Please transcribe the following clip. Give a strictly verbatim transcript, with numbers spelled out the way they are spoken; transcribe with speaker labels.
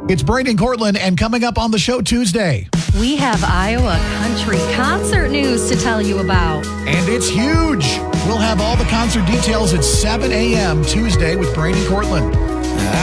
Speaker 1: It's Brandon Cortland, and coming up on the show Tuesday.
Speaker 2: We have Iowa country concert news to tell you about.
Speaker 1: And it's huge. We'll have all the concert details at seven a.m. Tuesday with Brandon Cortland.